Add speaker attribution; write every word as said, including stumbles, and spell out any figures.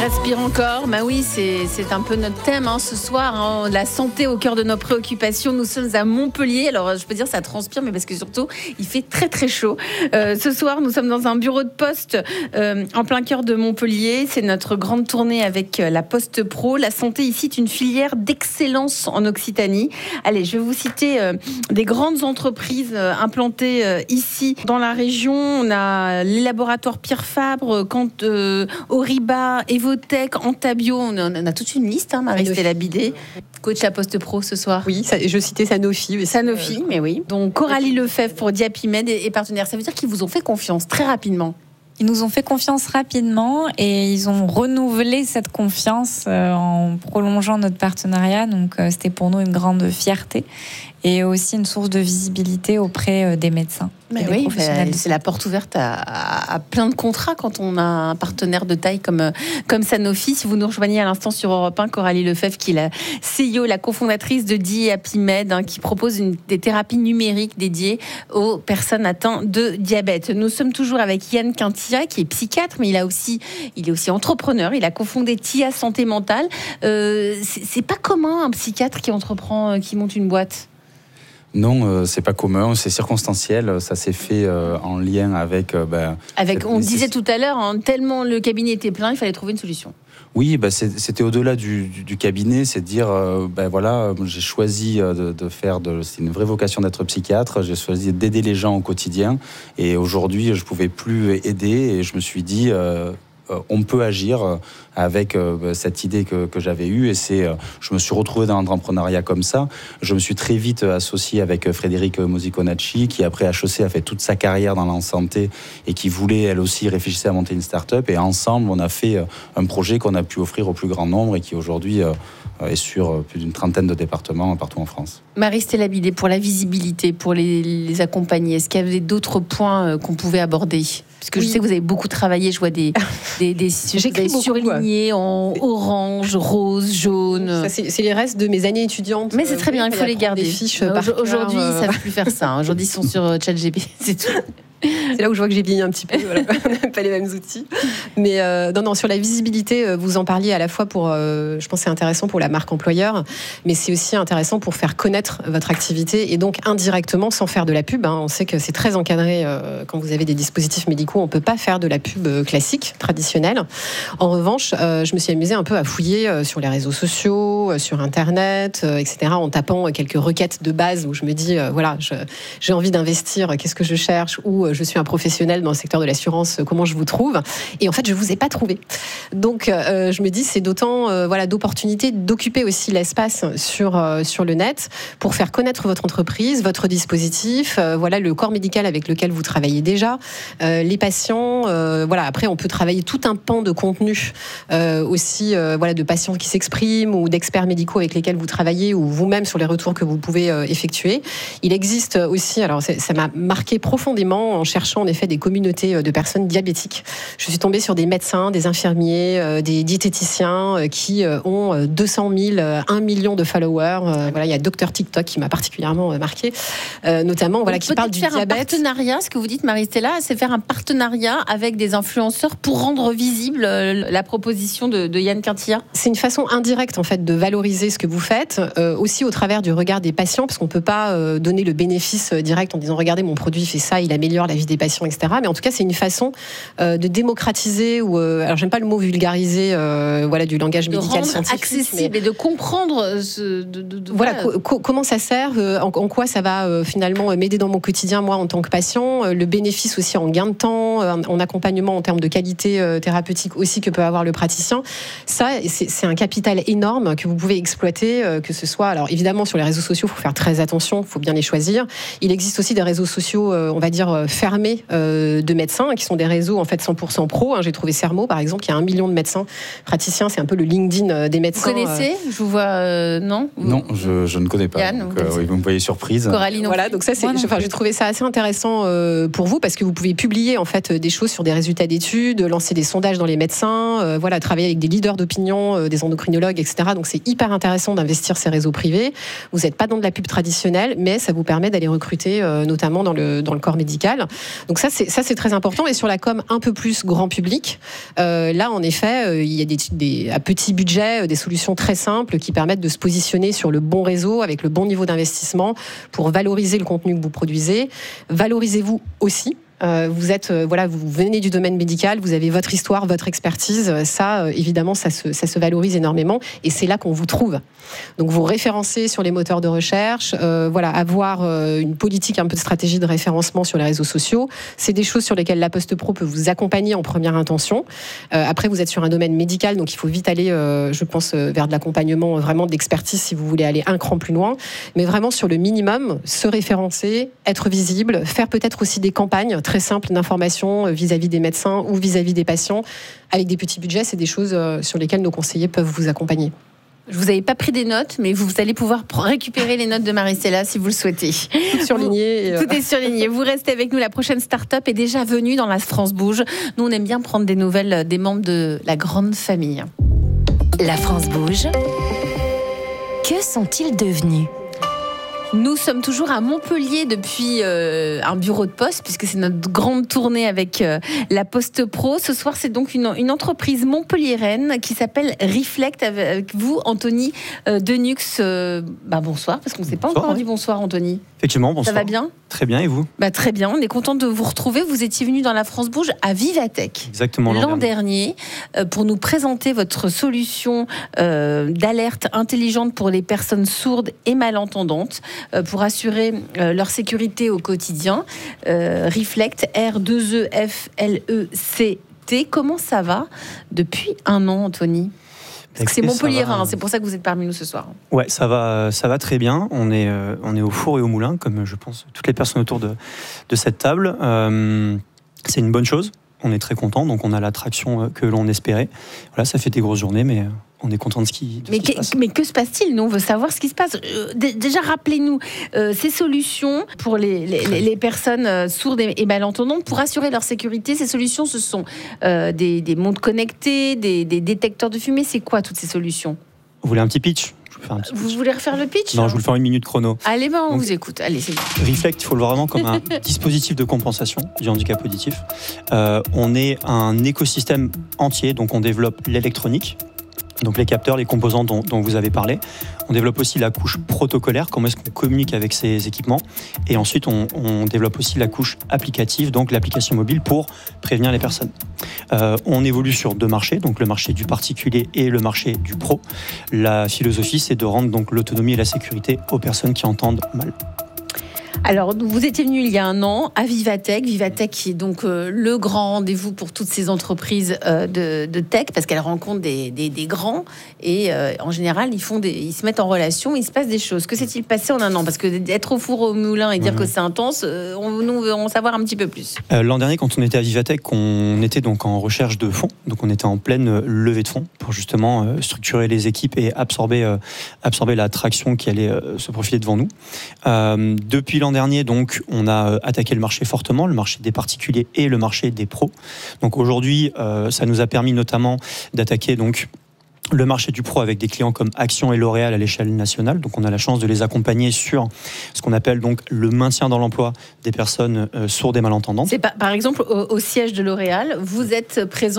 Speaker 1: Respire encore, bah oui, c'est, c'est un peu notre thème hein, ce soir, hein, la santé au cœur de nos préoccupations. Nous sommes à Montpellier, alors je peux dire ça transpire, mais parce que surtout il fait très très chaud. Euh, ce soir, nous sommes dans un bureau de poste euh, en plein cœur de Montpellier. C'est notre grande tournée avec la Poste Pro. La santé ici est une filière d'excellence en Occitanie. Allez, je vais vous citer euh, des grandes entreprises euh, implantées euh, ici dans la région. On a les laboratoires Pierre Fabre, Quant, euh, Oriba, Evotech, Antabio. On a, on a toute une liste, hein, Marie-Stella Bidet, coach à Poste Pro ce soir.
Speaker 2: Oui, ça, je citais Sanofi.
Speaker 1: Sanofi, euh... mais oui. Donc Coralie Lefebvre pour Diapimed et, et partenaires. Ça veut dire qu'ils vous ont fait confiance très rapidement.
Speaker 3: Ils nous ont fait confiance rapidement et ils ont renouvelé cette confiance euh, en prolongeant notre partenariat. Donc euh, c'était pour nous une grande fierté et aussi une source de visibilité auprès euh, des médecins.
Speaker 1: Mais oui, bah, c'est la porte ouverte à, à, à plein de contrats quand on a un partenaire de taille comme, comme Sanofi. Si vous nous rejoignez à l'instant sur Europe un, Coralie Lefebvre, qui est la C E O, la cofondatrice de Diapimed, hein, qui propose une, des thérapies numériques dédiées aux personnes atteintes de diabète. Nous sommes toujours avec Yann Quintia, qui est psychiatre, mais il, a aussi, il est aussi entrepreneur. Il a cofondé T I A Santé Mentale. Euh, c'est, c'est pas commun un psychiatre qui entreprend, qui monte une boîte.
Speaker 4: Non, euh, c'est pas commun, c'est circonstanciel. Ça s'est fait euh, en lien avec. Euh, ben,
Speaker 1: avec on disait tout à l'heure, hein, tellement le cabinet était plein, il fallait trouver une solution.
Speaker 4: Oui, ben c'est, c'était au-delà du, du, du cabinet, c'est de dire, euh, ben voilà, j'ai choisi de, de faire, de, c'est une vraie vocation d'être psychiatre. J'ai choisi d'aider les gens au quotidien, et aujourd'hui, je pouvais plus aider, et je me suis dit. Euh, on peut agir avec cette idée que, que j'avais eue, et c'est, je me suis retrouvé dans l'entrepreneuriat comme ça. Je me suis très vite associé avec Frédéric Mosiconacci, qui après H E C a fait toute sa carrière dans la santé et qui voulait elle aussi réfléchir à monter une start-up, et ensemble on a fait un projet qu'on a pu offrir au plus grand nombre et qui aujourd'hui est sur plus d'une trentaine de départements partout en France.
Speaker 1: Marie-Stella Bidet, pour la visibilité, pour les, les accompagner, est-ce qu'il y avait d'autres points qu'on pouvait aborder ? Parce que oui. Je sais que vous avez beaucoup travaillé, je vois des, des, des
Speaker 2: J'écris beaucoup,
Speaker 1: surlignés en orange, rose, jaune.
Speaker 2: Ça, c'est, c'est les restes de mes années étudiantes.
Speaker 1: Mais c'est très bien, il faut les garder.
Speaker 2: Des fiches
Speaker 1: Aujourd'hui, ils ne savent plus faire ça. Aujourd'hui, ils sont sur ChatGPT, c'est tout.
Speaker 2: C'est là où je vois que j'ai vieilli un petit peu. Voilà. On n'a pas les mêmes outils. Mais euh, non, non, sur la visibilité, vous en parliez à la fois pour, euh, je pense, que c'est intéressant pour la marque employeur, mais c'est aussi intéressant pour faire connaître votre activité et donc indirectement, sans faire de la pub. Hein, on sait que c'est très encadré euh, quand vous avez des dispositifs médicaux. On peut pas faire de la pub classique, traditionnelle. En revanche, euh, je me suis amusée un peu à fouiller euh, sur les réseaux sociaux, euh, sur Internet, euh, et cetera, en tapant quelques requêtes de base où je me dis, euh, voilà, je, j'ai envie d'investir. Qu'est-ce que je cherche ? Ou je suis un professionnel dans le secteur de l'assurance, comment je vous trouve ? Et en fait, je vous ai pas trouvé. Donc, euh, je me dis, c'est d'autant euh, voilà, d'opportunités d'occuper aussi l'espace sur, euh, sur le net pour faire connaître votre entreprise, votre dispositif, euh, voilà, le corps médical avec lequel vous travaillez déjà, euh, les patients. Euh, voilà, après, on peut travailler tout un pan de contenu euh, aussi, euh, voilà, de patients qui s'expriment ou d'experts médicaux avec lesquels vous travaillez ou vous-même sur les retours que vous pouvez euh, effectuer. Il existe aussi, alors ça m'a marqué profondément en cherchant en effet des communautés de personnes diabétiques. Je suis tombée sur des médecins, des infirmiers, des diététiciens qui ont deux cent mille, un million de followers. Voilà, il y a Docteur TikTok qui m'a particulièrement marqué, notamment voilà, qui parle du diabète.
Speaker 1: Peut-être faire un partenariat, ce que vous dites Marie-Stella, c'est faire un partenariat avec des influenceurs pour rendre visible la proposition de, de Yann Quintia.
Speaker 2: C'est une façon indirecte en fait de valoriser ce que vous faites, euh, aussi au travers du regard des patients, parce qu'on peut pas euh, donner le bénéfice direct en disant regardez mon produit fait ça, il améliore la vie des patients, et cetera. Mais en tout cas, c'est une façon euh, de démocratiser ou euh, alors j'aime pas le mot vulgariser, euh, voilà, du langage médical scientifique,
Speaker 1: accessible mais... et de comprendre ce, de, de, de,
Speaker 2: voilà, voilà. Co- comment ça sert, euh, en, en quoi ça va euh, finalement m'aider dans mon quotidien moi en tant que patient, euh, le bénéfice aussi en gain de temps, euh, en accompagnement en termes de qualité euh, thérapeutique aussi que peut avoir le praticien. Ça, c'est, c'est un capital énorme que vous pouvez exploiter, euh, que ce soit alors évidemment sur les réseaux sociaux, il faut faire très attention, il faut bien les choisir. Il existe aussi des réseaux sociaux, euh, on va dire fermés euh, de médecins, qui sont des réseaux en fait cent pour cent pro. Hein. J'ai trouvé Sermo par exemple, qui a un million de médecins praticiens, c'est un peu le LinkedIn des médecins.
Speaker 1: Vous connaissez ? euh... Je vous vois, euh, non ?
Speaker 4: Non, je, je ne connais pas. Yann, donc, euh, oui, vous me voyez surprise.
Speaker 1: Coralie, non.
Speaker 2: Voilà, donc ça, c'est, ouais, enfin, j'ai trouvé ça assez intéressant euh, pour vous parce que vous pouvez publier en fait des choses sur des résultats d'études, lancer des sondages dans les médecins, euh, voilà, travailler avec des leaders d'opinion, euh, des endocrinologues, et cetera. Donc c'est c'est hyper intéressant d'investir ces réseaux privés. Vous n'êtes pas dans de la pub traditionnelle, mais ça vous permet d'aller recruter, euh, notamment dans le, dans le corps médical. Donc ça c'est, ça, c'est très important. Et sur la com un peu plus grand public, euh, là, en effet, euh, il y a des, des, à petit budget, euh, des solutions très simples qui permettent de se positionner sur le bon réseau, avec le bon niveau d'investissement, pour valoriser le contenu que vous produisez. Valorisez-vous aussi. Euh, vous êtes, euh, voilà, vous venez du domaine médical, vous avez votre histoire, votre expertise. Ça, euh, évidemment, ça se, ça se valorise énormément, et c'est là qu'on vous trouve. Donc, vous référencez sur les moteurs de recherche. Euh, voilà, avoir euh, une politique, un peu de stratégie de référencement sur les réseaux sociaux. C'est des choses sur lesquelles La Poste Pro peut vous accompagner en première intention. Euh, après, vous êtes sur un domaine médical, donc il faut vite aller, euh, je pense, euh, vers de l'accompagnement, euh, vraiment d'expertise, si vous voulez aller un cran plus loin. Mais vraiment sur le minimum, se référencer, être visible, faire peut-être aussi des campagnes très simple d'information vis-à-vis des médecins ou vis-à-vis des patients. Avec des petits budgets, c'est des choses sur lesquelles nos conseillers peuvent vous accompagner.
Speaker 1: Je vous avais pas pris des notes, mais vous allez pouvoir récupérer les notes de Maricela si vous le souhaitez.
Speaker 2: Tout surligné. Et euh...
Speaker 1: Tout est surligné. Vous restez avec nous. La prochaine start-up est déjà venue dans la France Bouge. Nous, on aime bien prendre des nouvelles des membres de la grande famille.
Speaker 5: La France Bouge. Que sont-ils devenus ?
Speaker 1: Nous sommes toujours à Montpellier depuis euh, un bureau de poste, puisque c'est notre grande tournée avec euh, La Poste Pro. Ce soir, c'est donc une, une entreprise montpelliéraine qui s'appelle Reflect, avec vous, Anthony euh, Denux. Euh, bah bonsoir, parce qu'on ne s'est pas
Speaker 6: bonsoir,
Speaker 1: encore
Speaker 6: ouais.
Speaker 1: dit bonsoir, Anthony.
Speaker 6: Effectivement, bonsoir.
Speaker 1: Ça va bien ?
Speaker 6: Très bien, et vous ?
Speaker 1: Bah, très bien, on est content de vous retrouver. Vous étiez venu dans la France Bouge à Vivatech.
Speaker 6: Exactement, l'an,
Speaker 1: l'an dernier, euh, pour nous présenter votre solution euh, d'alerte intelligente pour les personnes sourdes et malentendantes, euh, pour assurer euh, leur sécurité au quotidien. Euh, Reflect, R deux E F L E C T. Comment ça va depuis un an, Anthony ? Parce que c'est Montpellier, hein, c'est pour ça que vous êtes parmi nous ce soir.
Speaker 6: Ouais, ça va, ça va très bien. On est, euh, on est au four et au moulin, comme je pense toutes les personnes autour de, de cette table. Euh, c'est une bonne chose. On est très content, donc on a l'attraction que l'on espérait. Voilà, ça fait des grosses journées, mais on est content de ce qui, de
Speaker 1: mais,
Speaker 6: ce qui
Speaker 1: que,
Speaker 6: se passe.
Speaker 1: Mais que se passe-t-il ? Nous, on veut savoir ce qui se passe. Euh, d- déjà, rappelez-nous euh, ces solutions pour les, les, les personnes euh, sourdes et, et malentendantes pour assurer leur sécurité. Ces solutions, ce sont euh, des, des montres connectées, des, des détecteurs de fumée. C'est quoi toutes ces solutions ?
Speaker 6: Vous voulez un petit pitch ? Je vous fais un petit
Speaker 1: Vous
Speaker 6: pitch.
Speaker 1: voulez refaire le pitch ?
Speaker 6: Non, je vous le fais en une minute chrono.
Speaker 1: Allez, ben, on
Speaker 6: Donc,
Speaker 1: vous écoute. Allez, c'est bon.
Speaker 6: Reflect, il faut le voir vraiment comme un dispositif de compensation du handicap auditif. Euh, on est un écosystème entier, donc on développe l'électronique, donc les capteurs, les composants dont, dont vous avez parlé. On développe aussi la couche protocolaire, comment est-ce qu'on communique avec ces équipements. Et ensuite, on, on développe aussi la couche applicative, donc l'application mobile pour prévenir les personnes. Euh, on évolue sur deux marchés, donc le marché du particulier et le marché du pro. La philosophie, c'est de rendre donc l'autonomie et la sécurité aux personnes qui entendent mal.
Speaker 1: Alors, vous étiez venu il y a un an à Vivatech. Vivatech qui est donc euh, le grand rendez-vous pour toutes ces entreprises euh, de, de tech, parce qu'elles rencontrent des, des, des grands et euh, en général, ils, font des, ils se mettent en relation, il se passe des choses. Que s'est-il passé en un an ? Parce que d'être au four au moulin et dire mmh. que c'est intense, euh, on, nous, on veut en savoir un petit peu plus.
Speaker 6: Euh, l'an dernier, quand on était à Vivatech, on était donc en recherche de fonds. Donc, on était en pleine levée de fonds pour justement euh, structurer les équipes et absorber, euh, absorber la traction qui allait euh, se profiler devant nous. Euh, depuis l'an dernier, donc, on a attaqué le marché fortement, le marché des particuliers et le marché des pros. Donc aujourd'hui, euh, ça nous a permis notamment d'attaquer donc le marché du pro avec des clients comme Action et L'Oréal à l'échelle nationale. Donc on a la chance de les accompagner sur ce qu'on appelle donc le maintien dans l'emploi des personnes euh, sourdes et malentendantes.
Speaker 1: C'est pas, par exemple au, au siège de L'Oréal, vous êtes présent